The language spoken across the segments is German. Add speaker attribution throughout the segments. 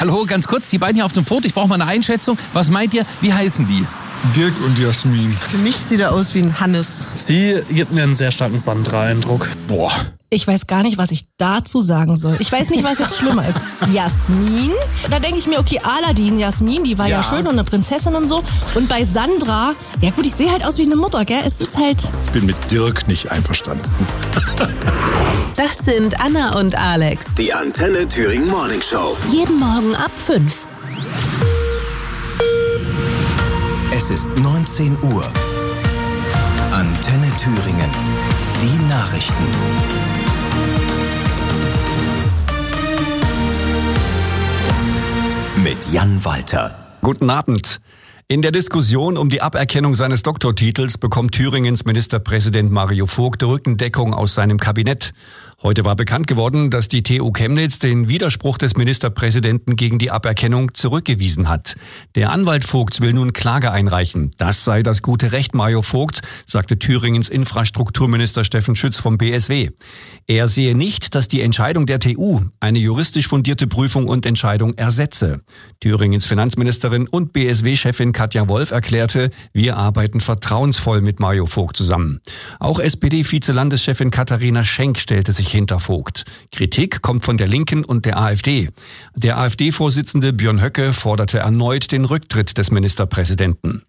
Speaker 1: Hallo, ganz kurz, die beiden hier auf dem Foto, ich brauche mal eine Einschätzung. Was meint ihr, wie heißen die?
Speaker 2: Dirk und Jasmin.
Speaker 3: Für mich sieht er aus wie ein Hannes.
Speaker 4: Sie gibt mir einen sehr starken Sandra-Eindruck.
Speaker 1: Boah.
Speaker 5: Ich weiß gar nicht, was ich dazu sagen soll. Ich weiß nicht, was jetzt schlimmer ist. Jasmin? Da denke ich mir, okay, Aladdin, Jasmin, die war ja schön und eine Prinzessin und so. Und bei Sandra, ja gut, ich sehe halt aus wie eine Mutter, gell? Es ist halt...
Speaker 2: Ich bin mit Dirk nicht einverstanden.
Speaker 6: Das sind Anna und Alex.
Speaker 7: Die Antenne Thüringen Morning Show.
Speaker 6: Jeden Morgen ab 5.
Speaker 7: Es ist 19 Uhr. Antenne Thüringen. Die Nachrichten. Mit Jan Walter.
Speaker 8: Guten Abend. In der Diskussion um die Aberkennung seines Doktortitels bekommt Thüringens Ministerpräsident Mario Vogt Rückendeckung aus seinem Kabinett. Heute war bekannt geworden, dass die TU Chemnitz den Widerspruch des Ministerpräsidenten gegen die Aberkennung zurückgewiesen hat. Der Anwalt Vogts will nun Klage einreichen. Das sei das gute Recht Mario Vogts, sagte Thüringens Infrastrukturminister Steffen Schütz vom BSW. Er sehe nicht, dass die Entscheidung der TU eine juristisch fundierte Prüfung und Entscheidung ersetze. Thüringens Finanzministerin und BSW-Chefin Katja Wolf erklärte, wir arbeiten vertrauensvoll mit Mario Vogt zusammen. Auch SPD-Vizelandeschefin Katharina Schenk stellte sich hinter Vogt. Kritik kommt von der Linken und der AfD. Der AfD-Vorsitzende Björn Höcke forderte erneut den Rücktritt des Ministerpräsidenten.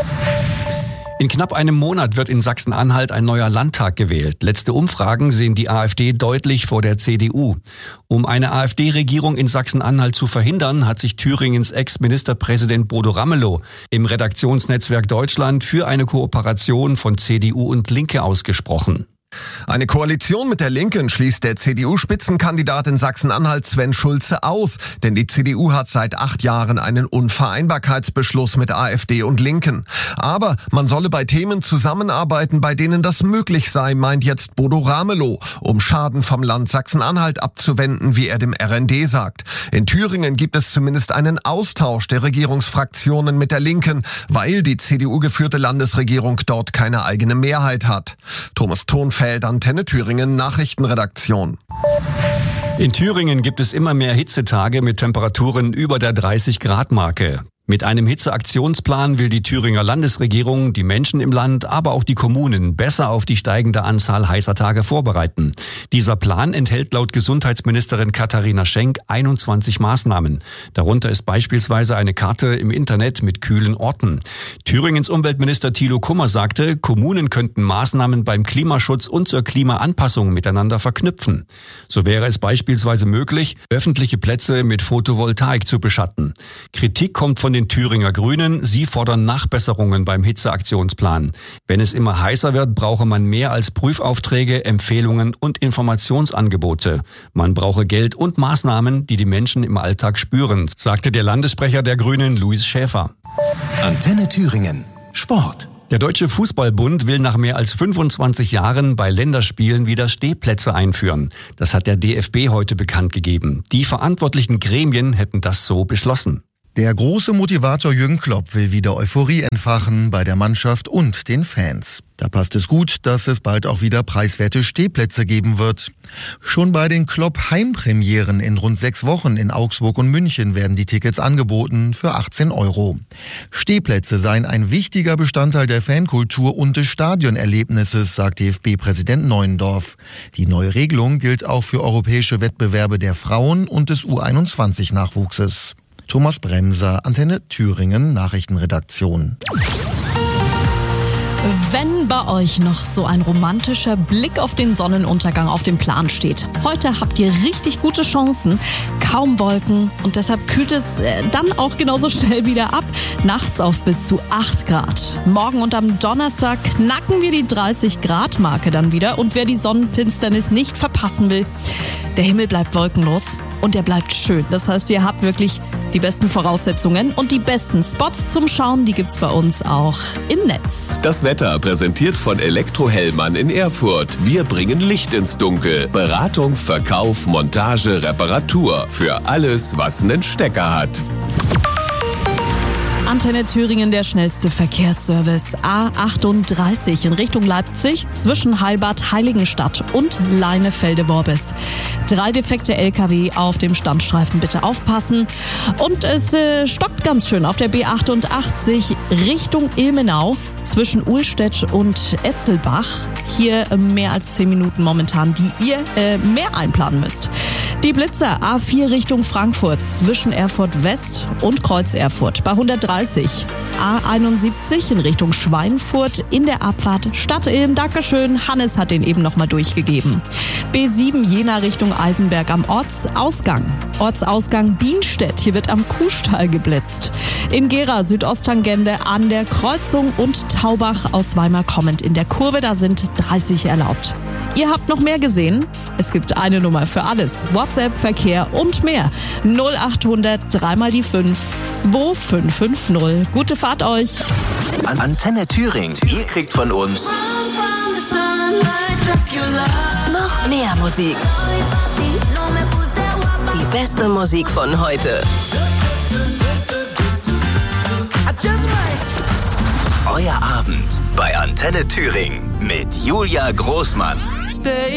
Speaker 8: In knapp einem Monat wird in Sachsen-Anhalt ein neuer Landtag gewählt. Letzte Umfragen sehen die AfD deutlich vor der CDU. Um eine AfD-Regierung in Sachsen-Anhalt zu verhindern, hat sich Thüringens Ex-Ministerpräsident Bodo Ramelow im Redaktionsnetzwerk Deutschland für eine Kooperation von CDU und Linke ausgesprochen.
Speaker 9: Eine Koalition mit der Linken schließt der CDU-Spitzenkandidat in Sachsen-Anhalt Sven Schulze aus, denn die CDU hat seit 8 Jahren einen Unvereinbarkeitsbeschluss mit AfD und Linken. Aber man solle bei Themen zusammenarbeiten, bei denen das möglich sei, meint jetzt Bodo Ramelow, um Schaden vom Land Sachsen-Anhalt abzuwenden, wie er dem RND sagt. In Thüringen gibt es zumindest einen Austausch der Regierungsfraktionen mit der Linken, weil die CDU-geführte Landesregierung dort keine eigene Mehrheit hat. Thomas Thonfeld, Antenne Thüringen Nachrichtenredaktion.
Speaker 8: In Thüringen gibt es immer mehr Hitzetage mit Temperaturen über der 30-Grad-Marke. Mit einem Hitzeaktionsplan will die Thüringer Landesregierung die Menschen im Land, aber auch die Kommunen besser auf die steigende Anzahl heißer Tage vorbereiten. Dieser Plan enthält laut Gesundheitsministerin Katharina Schenk 21 Maßnahmen. Darunter ist beispielsweise eine Karte im Internet mit kühlen Orten. Thüringens Umweltminister Thilo Kummer sagte, Kommunen könnten Maßnahmen beim Klimaschutz und zur Klimaanpassung miteinander verknüpfen. So wäre es beispielsweise möglich, öffentliche Plätze mit Photovoltaik zu beschatten. Kritik kommt von den Thüringer Grünen. Sie fordern Nachbesserungen beim Hitzeaktionsplan. Wenn es immer heißer wird, brauche man mehr als Prüfaufträge, Empfehlungen und Informationsangebote. Man brauche Geld und Maßnahmen, die die Menschen im Alltag spüren, sagte der Landessprecher der Grünen, Luis Schäfer.
Speaker 7: Antenne Thüringen. Sport.
Speaker 8: Der Deutsche Fußballbund will nach mehr als 25 Jahren bei Länderspielen wieder Stehplätze einführen. Das hat der DFB heute bekannt gegeben. Die verantwortlichen Gremien hätten das so beschlossen.
Speaker 10: Der große Motivator Jürgen Klopp will wieder Euphorie entfachen bei der Mannschaft und den Fans. Da passt es gut, dass es bald auch wieder preiswerte Stehplätze geben wird. Schon bei den Klopp-Heimpremieren in rund 6 Wochen in Augsburg und München werden die Tickets angeboten für 18 €. Stehplätze seien ein wichtiger Bestandteil der Fankultur und des Stadionerlebnisses, sagt DFB-Präsident Neuendorf. Die neue Regelung gilt auch für europäische Wettbewerbe der Frauen und des U21-Nachwuchses. Thomas Bremser, Antenne Thüringen, Nachrichtenredaktion.
Speaker 5: Wenn bei euch noch so ein romantischer Blick auf den Sonnenuntergang auf dem Plan steht, heute habt ihr richtig gute Chancen, kaum Wolken und deshalb kühlt es dann auch genauso schnell wieder ab, nachts auf bis zu 8 Grad. Morgen und am Donnerstag knacken wir die 30-Grad-Marke dann wieder und wer die Sonnenfinsternis nicht verpassen will, der Himmel bleibt wolkenlos und er bleibt schön. Das heißt, ihr habt wirklich die besten Voraussetzungen und die besten Spots zum Schauen, die gibt's bei uns auch im Netz.
Speaker 11: Das Wetter präsentiert von Elektrohellmann in Erfurt. Wir bringen Licht ins Dunkel. Beratung, Verkauf, Montage, Reparatur. Für alles, was einen Stecker hat.
Speaker 5: Antenne Thüringen, der schnellste Verkehrsservice. A38 in Richtung Leipzig zwischen Heilbad Heiligenstadt und Leinefelde-Worbis. 3 defekte LKW auf dem Standstreifen, bitte aufpassen. Und es stockt ganz schön auf der B88 Richtung Ilmenau zwischen Uhlstedt und Etzelbach. Hier mehr als 10 Minuten momentan, die ihr mehr einplanen müsst. Die Blitzer A4 Richtung Frankfurt zwischen Erfurt West und Kreuz Erfurt bei 130. A71 in Richtung Schweinfurt in der Abfahrt Stadt Ilm. Dankeschön, Hannes hat den eben nochmal durchgegeben. B7 Jena Richtung Eisenberg am Ortsausgang. Ortsausgang Bienstedt, hier wird am Kuhstall geblitzt. In Gera Südosttangente an der Kreuzung und Taubach aus Weimar kommend in der Kurve, da sind 30 erlaubt. Ihr habt noch mehr gesehen? Es gibt eine Nummer für alles. WhatsApp, Verkehr und mehr. 0800 3 mal die 5 2550. Gute Fahrt euch.
Speaker 7: Antenne Thüringen. Ihr kriegt von uns
Speaker 6: noch mehr Musik. Die beste Musik von heute.
Speaker 7: Euer Abend bei Antenne Thüringen mit Julia Großmann.